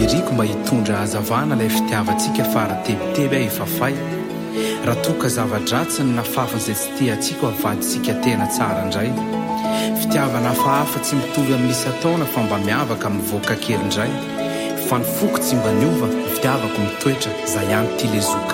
iriko mba hitondra hazavana ilay fitiavantsika faratebiteby aho efafay raha toka zava-dratsiny na fafan'izay tsy tia antsika avaditsika tena tsara indray fitiavana hafahafa tsy mitovy amin'nisy ataona fa mba miavaka mivoaka kely indray fa ny foko tsy mba niova fitiavako mitoetra za ihany ty lezoka